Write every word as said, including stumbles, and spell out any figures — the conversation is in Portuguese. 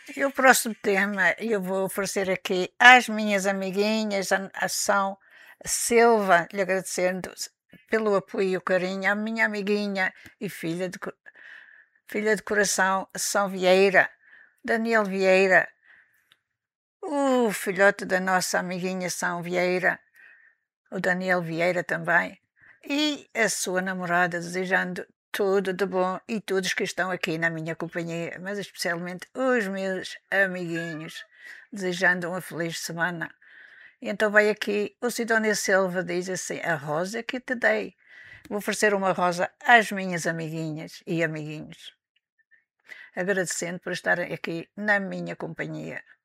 E o próximo tema eu vou oferecer aqui às minhas amiguinhas, a, a São Silva, lhe agradecendo pelo apoio e o carinho, a minha amiguinha e filha de, filha de coração, São Vieira, Daniel Vieira, o filhote da nossa amiguinha São Vieira, o Daniel Vieira também, e a sua namorada, desejando tudo de bom e todos que estão aqui na minha companhia, mas especialmente os meus amiguinhos, desejando uma feliz semana. E então vai aqui o Sidónia Silva, diz assim: a rosa que te dei. Vou oferecer uma rosa às minhas amiguinhas e amiguinhos, agradecendo por estarem aqui na minha companhia.